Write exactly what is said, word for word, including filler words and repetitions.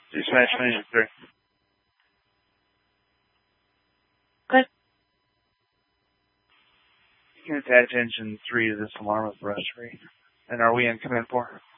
Smash Engine three. Good. You can attach engine three to this alarm with brush three. And are we in command four?